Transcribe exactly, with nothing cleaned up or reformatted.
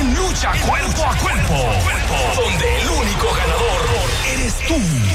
en lucha cuerpo a cuerpo, donde el único ganador eres tú.